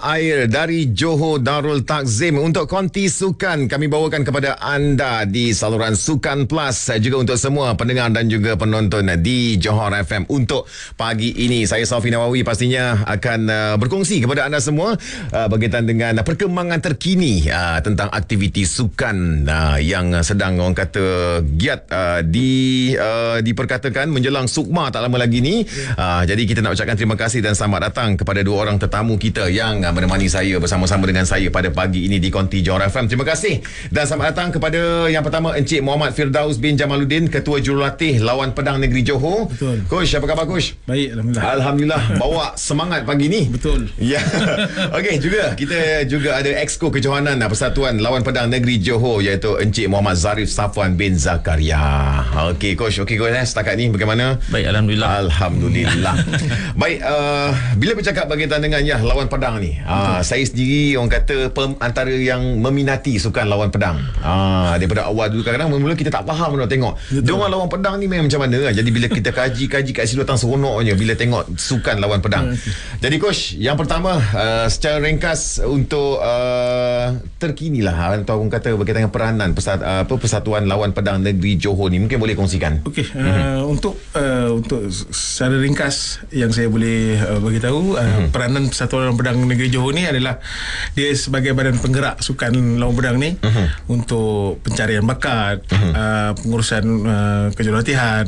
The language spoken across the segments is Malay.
tanah air dari Johor Darul Takzim. Untuk konti sukan kami bawakan kepada anda di saluran Sukan Plus, juga untuk semua pendengar dan juga penonton di Johor FM. Untuk pagi ini saya Safi Nawawi pastinya akan berkongsi kepada anda semua berkaitan dengan perkembangan terkini tentang aktiviti sukan yang sedang orang kata giat diperkatakan menjelang Sukma tak lama lagi ni. Jadi kita nak ucapkan terima kasih dan selamat datang kepada dua orang tetamu kita yang menemani saya bersama-sama dengan saya pada pagi ini di Konti Johor FM. Terima kasih dan selamat datang kepada yang pertama, Encik Muhammad Firdaus bin Jamaluddin, Ketua Jurulatih Lawan Pedang Negeri Johor. Betul. Coach, apa khabar Coach? Baik, Alhamdulillah. Alhamdulillah. Bawa semangat pagi ni. Betul. Ya. Okey, kita juga ada Exco Kejohanan Persatuan Lawan Pedang Negeri Johor, iaitu Encik Muhammad Zarif Safwan bin Zakaria. Okey Coach, setakat ni bagaimana? Baik, Alhamdulillah. Alhamdulillah. Baik, bila bercakap berkaitan dengan lawan pedang ni, saya sendiri orang kata antara yang meminati sukan lawan pedang. Daripada awal dulu kadang-kadang mula kita tak faham nak tengok diorang lawan pedang ni memang macam mana. Jadi bila kita kaji kat situ datang seronoknya bila tengok sukan lawan pedang. Jadi Coach, yang pertama secara ringkas untuk terkini lah atau orang kata berkaitan dengan peranan Persatuan Lawan Pedang Negeri Johor ni, mungkin boleh kongsikan. Okey, untuk secara ringkas yang saya boleh beritahu, peranan Persatuan Lawan Pedang Negeri Johor ni adalah dia sebagai badan penggerak sukan lawan pedang ni untuk pencarian bakat, pengurusan kejurulatihan,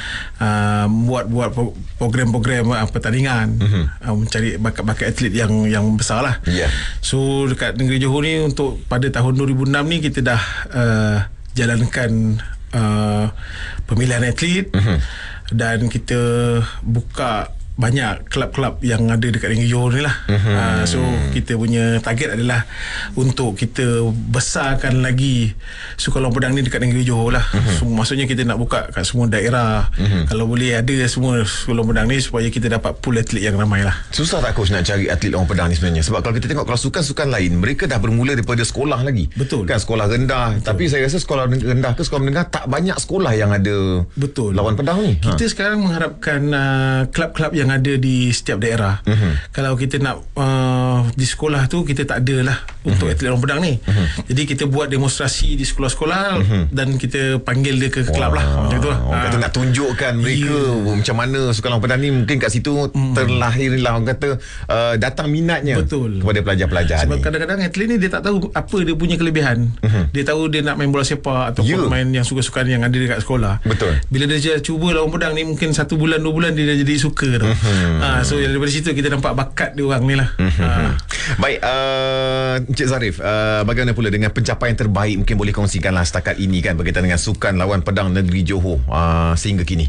buat program-program pertandingan, mencari bakat-bakat atlet yang besar lah. So dekat negeri Johor ni untuk pada tahun 2006 ni kita dah jalankan pemilihan atlet dan kita buka banyak kelab-kelab yang ada dekat negeri Johor ni lah. So kita punya target adalah untuk kita besarkan lagi sukan lawan pedang ni dekat negeri Johor lah. So, maksudnya kita nak buka kat semua daerah. Kalau boleh ada semua sukan lawan pedang ni supaya kita dapat pool atlet yang ramai lah. Susah tak Coach nak cari atlet lawan pedang ni sebenarnya? Sebab kalau kita tengok kalau sukan-sukan lain, mereka dah bermula daripada sekolah lagi. Betul. Kan sekolah rendah. Betul. Tapi saya rasa sekolah rendah ke sekolah menengah tak banyak sekolah yang ada lawan pedang ni. Kita sekarang mengharapkan kelab-kelab yang ada di setiap daerah. Kalau kita nak di sekolah tu kita tak ada lah untuk atlet lawan pedang ni. Jadi kita buat demonstrasi di sekolah-sekolah dan kita panggil dia ke kelab lah. Macam tu lah. Orang kata nak tunjukkan mereka macam mana sukan lawan pedang ni, mungkin kat situ terlahirlah orang kata datang minatnya. Betul. Kepada pelajar-pelajar. Sebab ni kadang-kadang atlet ni dia tak tahu apa dia punya kelebihan. Dia tahu dia nak main bola sepak ataupun main yang sukan-sukan yang ada dekat sekolah. Betul. Bila dia cuba lawan pedang ni, mungkin 1 bulan 2 bulan dia dah jadi suka tu. So daripada situ kita nampak bakat dia orang ni lah. Baik, Encik Zarif, bagaimana pula dengan pencapaian terbaik mungkin boleh kongsikan lah setakat ini kan berkaitan dengan sukan lawan pedang negeri Johor sehingga kini?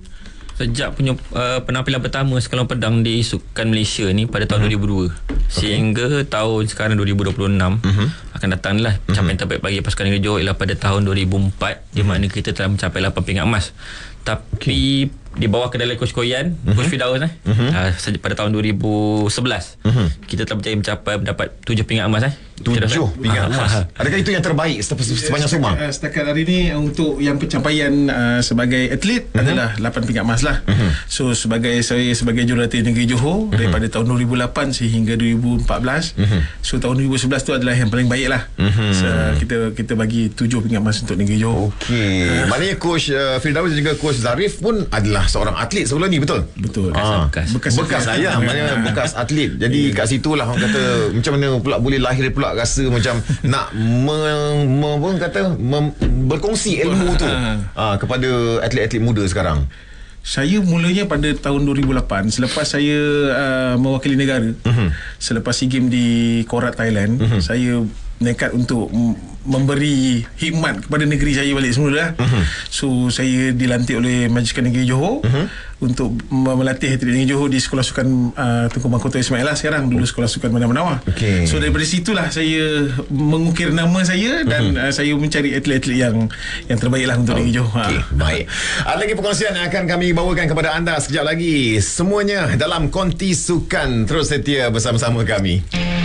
Sejak punya penampilan pertama sukan lawan pedang di Sukan Malaysia ni pada tahun 2002 sehingga tahun sekarang 2026 akan datang lah pencapaian terbaik bagi pasukan negeri Johor ialah pada tahun 2004 di mana kita telah mencapai 8 pingat emas. Tapi di bawah kendali Coach Koyan, Coach Firdaus pada tahun 2011 kita telah mendapat 7 pingat emas 7 pingat emas. Adakah itu yang terbaik sepanjang semua? Setakat hari ni untuk yang pencapaian sebagai atlet adalah 8 pingat emas lah. So saya sebagai jurulatih negeri Johor daripada tahun 2008 sehingga 2014. So tahun 2011 tu adalah yang paling baik lah. Kita bagi 7 pingat emas untuk negeri Johor. Okey. Maknanya Coach Firdaus dan juga Coach Zarif pun adalah seorang atlet sebelum ni, betul? Betul. Bekas lah maknanya bekas atlet. Jadi kat situlah orang kata macam mana pula boleh lahir pula rasa macam nak berkongsi ilmu tu kepada atlet-atlet muda sekarang. Saya mulanya pada tahun 2008 selepas saya mewakili negara. Selepas SEA Games di Korat, Thailand, saya nekat untuk memberi khidmat kepada negeri saya balik semula lah. So saya dilantik oleh Majliskan Negeri Johor untuk melatih atlet negeri Johor di Sekolah Sukan Tunku Mahkota Ismail lah sekarang, dulu Sekolah Sukan Bandar Menawar. So daripada situlah saya mengukir nama saya dan saya mencari atlet-atlet yang terbaik lah untuk negeri Johor. Baik. Ada lagi perkongsian yang akan kami bawakan kepada anda sekejap lagi. Semuanya dalam Konti Sukan. Terus setia bersama-sama kami.